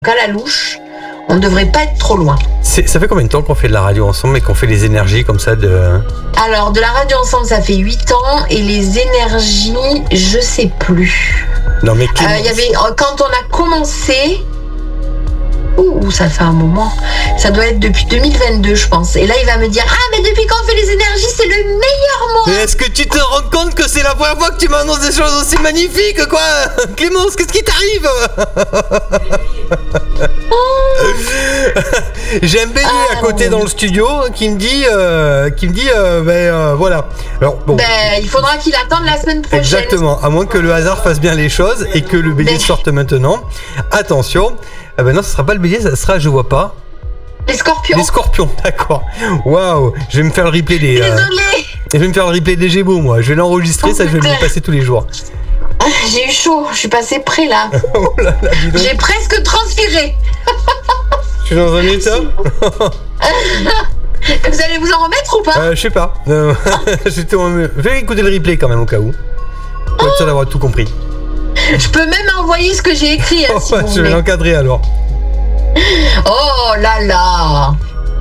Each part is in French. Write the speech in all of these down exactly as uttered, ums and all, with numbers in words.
qu'à la louche, on ne devrait pas être trop loin. C'est, ça fait combien de temps qu'on fait de la radio ensemble et qu'on fait les énergies comme ça de... Alors, de la radio ensemble, ça fait huit ans et les énergies, je sais plus. Non mais... Il euh, y avait, quand on a commencé... Ouh, ça fait un moment. Ça doit être depuis deux mille vingt-deux, je pense. Et là, il va me dire, ah, mais depuis quand on fait les énergies, c'est le meilleur mois. Mais est-ce que tu te rends compte que c'est la première fois que tu m'annonces des choses aussi magnifiques, quoi? Clémence, qu'est-ce qui t'arrive? oh. J'ai un bélier ah, à côté bon. dans le studio qui me dit, euh, qui me dit, euh, ben euh, voilà. Alors bon. Ben, il faudra qu'il attende la semaine prochaine. Exactement. À moins que le hasard fasse bien les choses et que le bélier ben. sorte maintenant. Attention. Ah ben non, ce sera pas le bélier, ça sera, je vois pas. Les scorpions. Les scorpions, d'accord. Waouh, je vais me faire le replay des. Désolée. Euh, je vais me faire le replay des Gémeaux, moi. Je vais l'enregistrer, oh, ça, je vais me le passer tous les jours. J'ai eu chaud, je suis passée près là. oh là, là J'ai presque transpiré. Je suis dans un état. Vous allez vous en remettre ou pas? euh, Je sais pas. Euh, je vais écouter le replay quand même au cas où. Pour être sûr d'avoir tout compris. Je peux même envoyer ce que j'ai écrit. Hein, oh, si ouais, vous je voulez. vais l'encadrer alors. Oh là là.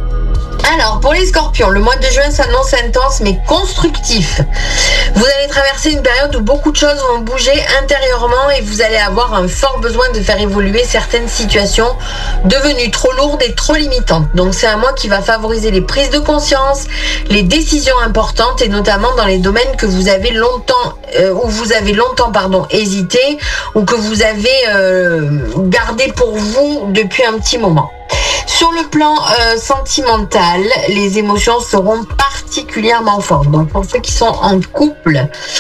Alors, pour les scorpions, le mois de juin s'annonce intense mais constructif. Vous allez traverser une période où beaucoup de choses vont bouger intérieurement et vous allez avoir un fort besoin de faire évoluer certaines situations devenues trop lourdes et trop limitantes. Donc, c'est un mois qui va favoriser les prises de conscience, les décisions importantes et notamment dans les domaines que vous avez longtemps, euh, où vous avez longtemps, pardon, hésité ou que vous avez euh, gardé pour vous depuis un petit moment. Sur le plan euh, sentimental, les émotions seront particulièrement fortes. Donc pour ceux qui sont en couple,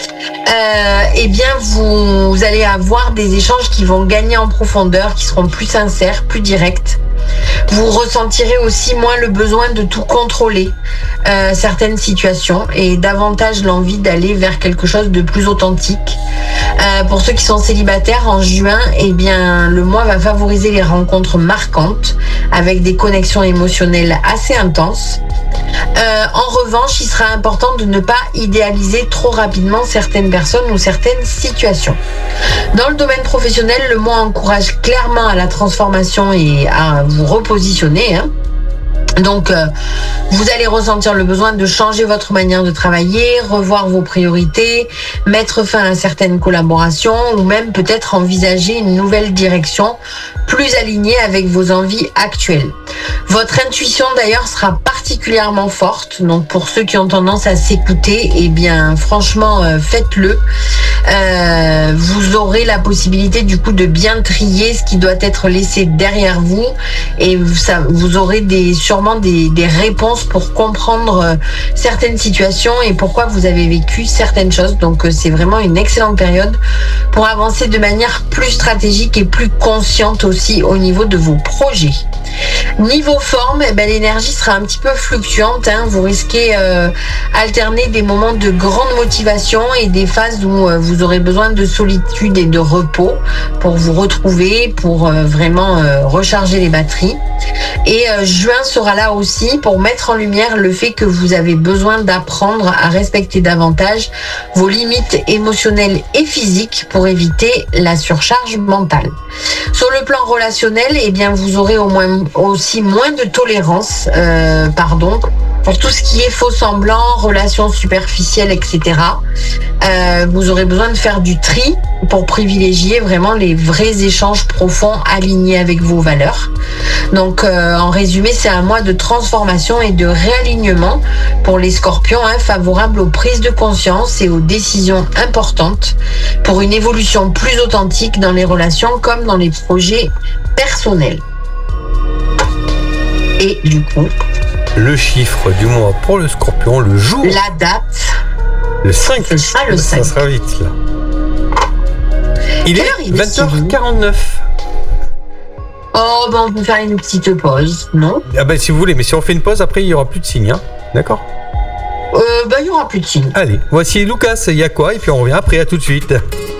euh, eh bien vous, vous allez avoir des échanges qui vont gagner en profondeur, qui seront plus sincères, plus directs. Vous ressentirez aussi moins le besoin de tout contrôler euh, certaines situations et davantage l'envie d'aller vers quelque chose de plus authentique. Euh, pour ceux qui sont célibataires, en juin, eh bien, le mois va favoriser les rencontres marquantes avec des connexions émotionnelles assez intenses. Euh, en revanche, il sera important de ne pas idéaliser trop rapidement certaines personnes ou certaines situations. Dans le domaine professionnel, le mois encourage clairement à la transformation et à vous repositionner. Hein. Donc, euh, vous allez ressentir le besoin de changer votre manière de travailler, revoir vos priorités, mettre fin à certaines collaborations ou même peut-être envisager une nouvelle direction plus alignée avec vos envies actuelles. Votre intuition d'ailleurs sera particulièrement forte, donc pour ceux qui ont tendance à s'écouter, eh bien franchement euh, faites-le. Euh, vous aurez la possibilité du coup de bien trier ce qui doit être laissé derrière vous et ça, vous aurez des, sûrement des, des réponses pour comprendre euh, certaines situations et pourquoi vous avez vécu certaines choses. Donc euh, c'est vraiment une excellente période pour avancer de manière plus stratégique et plus consciente aussi au niveau de vos projets. Niveau forme, eh ben, l'énergie sera un petit peu fluctuante. Hein. Vous risquez euh, alterner des moments de grande motivation et des phases où euh, vous aurez besoin de solitude et de repos pour vous retrouver, pour euh, vraiment euh, recharger les batteries. Et euh, juin sera là aussi pour mettre en lumière le fait que vous avez besoin d'apprendre à respecter davantage vos limites émotionnelles et physiques pour éviter la surcharge mentale. Sur le plan relationnel, eh bien, vous aurez au moins aussi moins de tolérance, euh, pardon, pour tout ce qui est faux semblant, relations superficielles, et cetera. Euh, vous aurez besoin de faire du tri pour privilégier vraiment les vrais échanges profonds alignés avec vos valeurs. Donc, euh, en résumé, c'est un mois de transformation et de réalignement pour les scorpions, hein, favorable aux prises de conscience et aux décisions importantes pour une évolution plus authentique dans les relations comme dans les projets personnels. Et du coup, le chiffre du mois pour le scorpion, le jour. La date. Le cinq. C'est ça, le cinq. Ça sera vite, là. Il est vingt heures quarante-neuf. Oh, ben on peut faire une petite pause, non? Ah ben si vous voulez, mais si on fait une pause, après il n'y aura plus de signes, hein. D'accord? Euh, ben il n'y aura plus de signes. Allez, voici Lucas, il y a quoi? Et puis on revient après, à tout de suite.